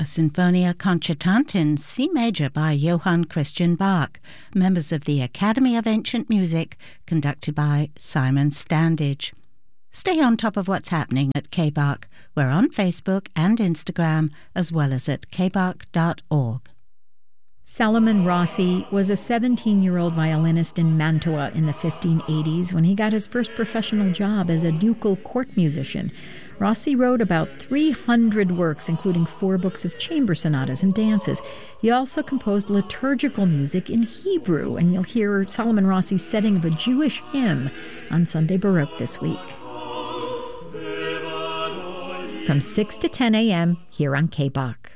A Sinfonia Concertante in C major by Johann Christian Bach, members of the Academy of Ancient Music, conducted by Simon Standage. Stay on top of what's happening at KBach. We're on Facebook and Instagram, as well as at kbach.org. Salomon Rossi was a 17-year-old violinist in Mantua in the 1580s when he got his first professional job as a ducal court musician. Rossi wrote about 300 works, including 4 books of chamber sonatas and dances. He also composed liturgical music in Hebrew, and you'll hear Salomon Rossi's setting of a Jewish hymn on Sunday Baroque this week. From 6 to 10 a.m. here on KBach.